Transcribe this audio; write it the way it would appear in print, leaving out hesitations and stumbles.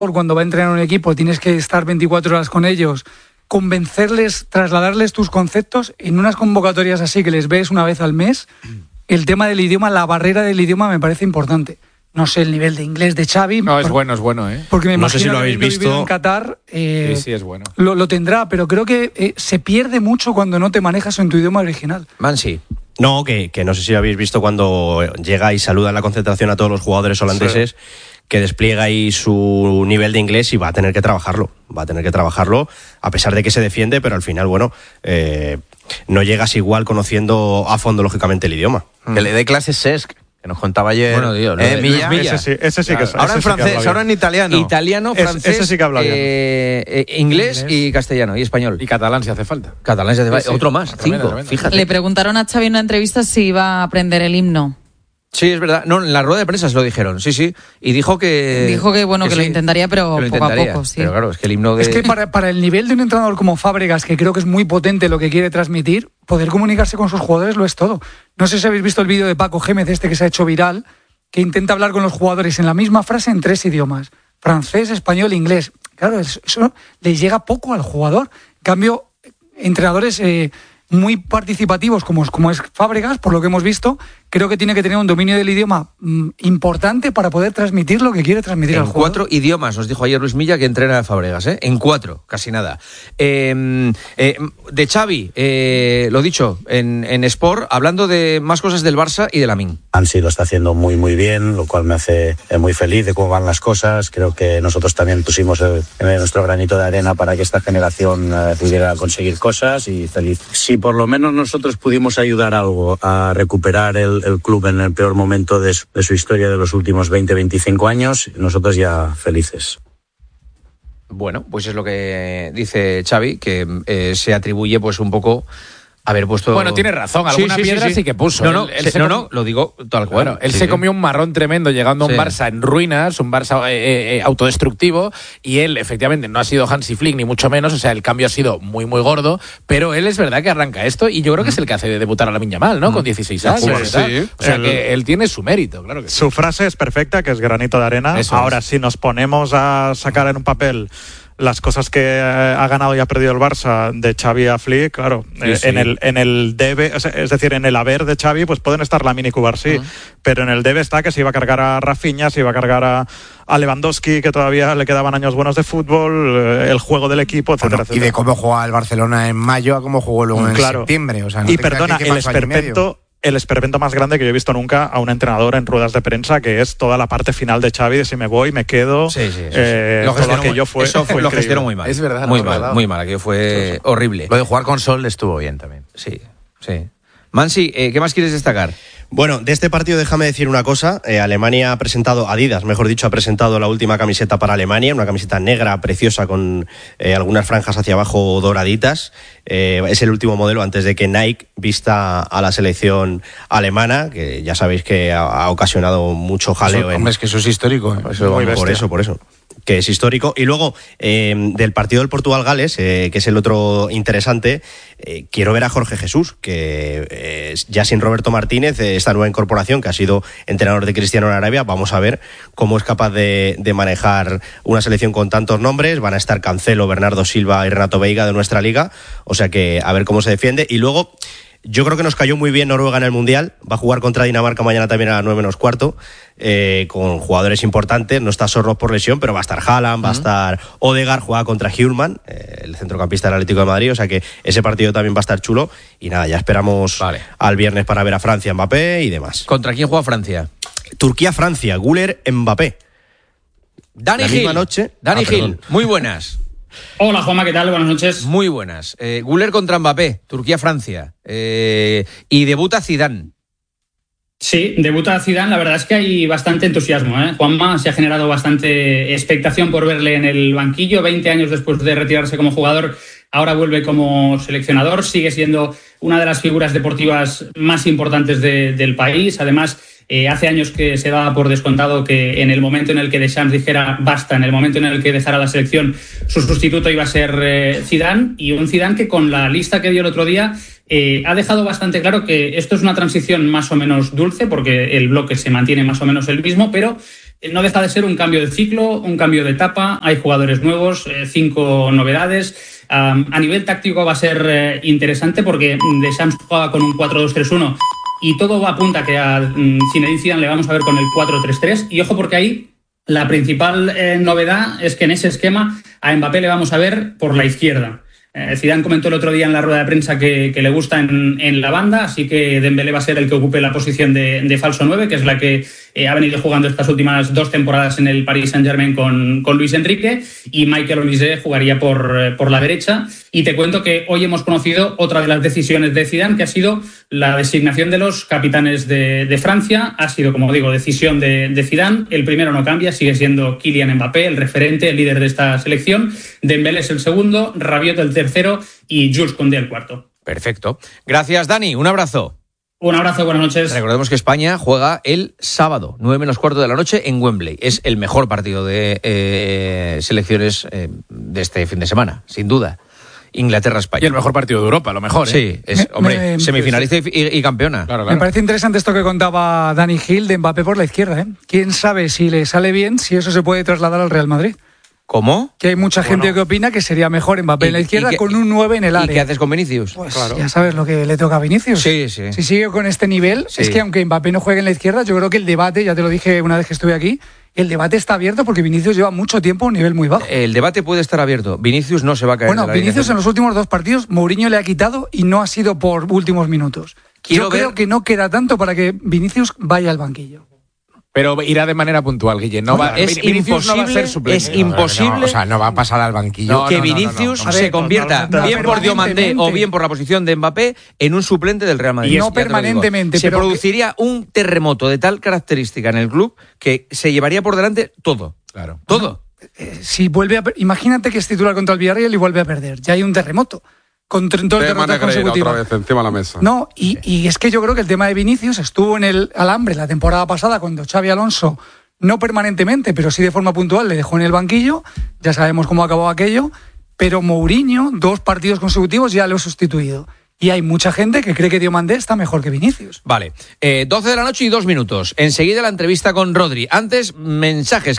cuando va a entrenar un equipo tienes que estar 24 horas con ellos, convencerles, trasladarles tus conceptos en unas convocatorias así que les ves una vez al mes. El tema del idioma, la barrera del idioma me parece importante. No sé el nivel de inglés de Xavi. No, es bueno, ¿eh? Porque me no sé si imagino lo habéis visto en Qatar. Sí, es bueno. Lo tendrá, pero creo que se pierde mucho cuando no te manejas en tu idioma original. Mansi. No, que no sé si lo habéis visto cuando llega y saluda en la concentración a todos los jugadores holandeses, que despliega ahí su nivel de inglés y va a tener que trabajarlo. Va a tener que trabajarlo, a pesar de que se defiende, pero al final, bueno, no llegas igual conociendo a fondo, lógicamente, el idioma. Que le dé clases Cesc, que nos contaba ayer. Bueno, tío, Milla. Ese sí que es. Ahora en francés, ahora en italiano. Italiano, francés, ese sí que habla bien. inglés y castellano y español. Y catalán si hace falta. Catalán si hace falta. Sí. Otro más, Tremendo, 5, tremendo. fíjate. Le preguntaron a Xavi en una entrevista si iba a aprender el himno. Sí, es verdad. No, en la rueda de prensa se lo dijeron, sí. Y dijo que bueno, que lo intentaría, pero que lo poco intentaría. a poco, sí. Pero claro, es que el himno de... Es que para el nivel de un entrenador como Fábregas, que creo que es muy potente lo que quiere transmitir, poder comunicarse con sus jugadores lo es todo. No sé si habéis visto el vídeo de Paco Gémez, que se ha hecho viral, que intenta hablar con los jugadores en la misma frase en 3 idiomas. Francés, español, inglés. Claro, eso le llega poco al jugador. En cambio, entrenadores muy participativos como es Fábregas, por lo que hemos visto, creo que tiene que tener un dominio del idioma importante para poder transmitir lo que quiere transmitir al jugador. 4 idiomas, nos dijo ayer Luis Milla que entrena a Fábregas, ¿eh? En 4, casi nada. De Xavi, lo dicho, en Sport, hablando de más cosas del Barça y de Lamine. Ansi lo está haciendo muy muy bien, lo cual me hace muy feliz de cómo van las cosas. Creo que nosotros también pusimos nuestro granito de arena para que esta generación pudiera conseguir cosas y feliz. Si por lo menos nosotros pudimos ayudar algo a recuperar el club en el peor momento de su historia de los últimos 20-25 años, nosotros ya felices. Bueno, pues es lo que dice Xavi, que se atribuye pues un poco haber puesto... Bueno, tiene razón, alguna piedra sí que puso. No, lo digo tal cual. Bueno, él se comió un marrón tremendo llegando a un Barça en ruinas, un Barça autodestructivo, y él efectivamente no ha sido Hansi Flick ni mucho menos, o sea, el cambio ha sido muy muy gordo, pero él es verdad que arranca esto y yo creo que es el que hace debutar a Lamine Yamal, ¿no? Con 16 años. Sí. O sea, que él tiene su mérito, claro que sí. Su frase es perfecta, que es granito de arena. Eso Ahora, es. si nos ponemos a sacar en un papel las cosas que ha ganado y ha perdido el Barça de Xavi a Flick, claro, Sí. en el debe, es decir, en el haber de Xavi, pues pueden estar Lamine y Cubarsí, pero en el debe está que se iba a cargar a Rafinha, se iba a cargar a Lewandowski, que todavía le quedaban años buenos de fútbol, el juego del equipo, etcétera, etcétera. Y de cómo jugaba el Barcelona en mayo a cómo jugó luego en septiembre. O sea, no y te creas perdona, que el pasó año y medio. esperpento más grande que yo he visto nunca a un entrenador en ruedas de prensa, que es toda la parte final de Xavi, de si me voy, me quedo. Sí. Todo aquello fue lo gestionó muy mal. Es verdad. Muy mal, aquello fue horrible. Lo de jugar con Sol estuvo bien también. Sí. Mansi, ¿qué más quieres destacar? Bueno, de este partido déjame decir una cosa. Alemania ha presentado, Adidas, mejor dicho, ha presentado la última camiseta para Alemania, una camiseta negra preciosa con algunas franjas hacia abajo doraditas. Es el último modelo antes de que Nike vista a la selección alemana, que ya sabéis que ha ocasionado mucho jaleo. Hombre, es que eso es histórico. Por eso. Que es histórico. Y luego, del partido del Portugal-Gales, que es el otro interesante, quiero ver a Jorge Jesús, que ya sin Roberto Martínez, esta nueva incorporación, que ha sido entrenador de Cristiano en Arabia, vamos a ver cómo es capaz de manejar una selección con tantos nombres. Van a estar Cancelo, Bernardo Silva y Renato Veiga de nuestra liga, o sea que a ver cómo se defiende. Y luego, yo creo que nos cayó muy bien Noruega en el Mundial. Va a jugar contra Dinamarca mañana también a las 9:15, con jugadores importantes. No está Sorloth por lesión, pero va a estar Haaland, va a estar Odegaard, juega contra Hjulman, el centrocampista del Atlético de Madrid, o sea que ese partido también va a estar chulo. Y nada, ya esperamos al viernes para ver a Francia, Mbappé y demás. ¿Contra quién juega Francia? Turquía-Francia, Güler, Mbappé. Dani Gil, muy buenas. Hola Juanma, ¿qué tal? Buenas noches. Muy buenas. Güler contra Mbappé, Turquía-Francia. Y debuta Zidane. Sí, debuta Zidane. La verdad es que hay bastante entusiasmo, ¿eh? Juanma, se ha generado bastante expectación por verle en el banquillo. 20 años después de retirarse como jugador, ahora vuelve como seleccionador. Sigue siendo una de las figuras deportivas más importantes del país. Además, hace años que se daba por descontado que en el momento en el que Deschamps dijera basta, en el momento en el que dejara la selección, su sustituto iba a ser Zidane, y un Zidane que con la lista que dio el otro día ha dejado bastante claro que esto es una transición más o menos dulce, porque el bloque se mantiene más o menos el mismo, pero no deja de ser un cambio de ciclo, un cambio de etapa. Hay jugadores nuevos, 5 novedades. A nivel táctico va a ser interesante porque Deschamps juega con un 4-2-3-1 y todo apunta a que a Zinedine Zidane le vamos a ver con el 4-3-3. Y ojo porque ahí la principal novedad es que en ese esquema a Mbappé le vamos a ver por la izquierda. Zidane comentó el otro día en la rueda de prensa que le gusta en la banda, así que Dembélé va a ser el que ocupe la posición de falso 9, que es la que ha venido jugando estas últimas 2 temporadas en el Paris Saint-Germain con Luis Enrique, y Michael Olise jugaría por la derecha. Y te cuento que hoy hemos conocido otra de las decisiones de Zidane, que ha sido la designación de los capitanes de Francia. Ha sido, como digo, decisión de Zidane. El primero no cambia, sigue siendo Kylian Mbappé, el referente, el líder de esta selección. Dembélé es el segundo, Rabiot el tercero y Jules Koundé el cuarto. Perfecto. Gracias, Dani. Un abrazo. Un abrazo, buenas noches. Recordemos que España juega el sábado, 9:45 de la noche, en Wembley. Es el mejor partido de selecciones de este fin de semana, sin duda. Inglaterra-España. Y el mejor partido de Europa, lo mejor. Sí, es, semifinalista y campeona. Claro. Me parece interesante esto que contaba Dani Gil de Mbappé por la izquierda. ¿Quién sabe si le sale bien, si eso se puede trasladar al Real Madrid? ¿Cómo? Que hay mucha gente que opina que sería mejor Mbappé en la izquierda con un 9 en el área. ¿Y qué haces con Vinicius? Pues ya sabes lo que le toca a Vinicius. Sí. Si sigue con este nivel, Sí. es que aunque Mbappé no juegue en la izquierda, yo creo que el debate, ya te lo dije una vez que estuve aquí, el debate está abierto porque Vinicius lleva mucho tiempo a un nivel muy bajo. El debate puede estar abierto. Vinicius no se va a caer. Bueno, Vinicius en los últimos 2 partidos, Mourinho le ha quitado y no ha sido por últimos minutos. Yo creo que no queda tanto para que Vinicius vaya al banquillo. Pero irá de manera puntual, Guille. Vinicius no va a ser suplente. Es imposible. O sea, no va a pasar al banquillo. Que Vinicius se convierta, bien por Diomandé o bien por la posición de Mbappé, en un suplente del Real Madrid. Y no permanentemente. Se produciría un terremoto de tal característica en el club que se llevaría por delante todo. Claro. Todo. Si vuelve imagínate que es titular contra el Villarreal y vuelve a perder. Ya hay un terremoto. Con 32 derrotas consecutivas. Otra vez encima de la mesa. No, y es que yo creo que el tema de Vinicius estuvo en el alambre la temporada pasada cuando Xabi Alonso, no permanentemente, pero sí de forma puntual, le dejó en el banquillo. Ya sabemos cómo acabó aquello. Pero Mourinho, 2 partidos consecutivos, ya lo ha sustituido. Y hay mucha gente que cree que Diomandé está mejor que Vinicius. Vale, 12 de la noche y 2 minutos. Enseguida la entrevista con Rodri. Antes, mensajes.